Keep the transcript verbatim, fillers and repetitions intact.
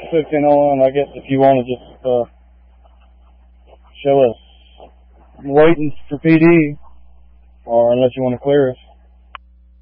fifteen oh one, I guess if you want to just uh, show us waiting for P D, or unless you want to clear us.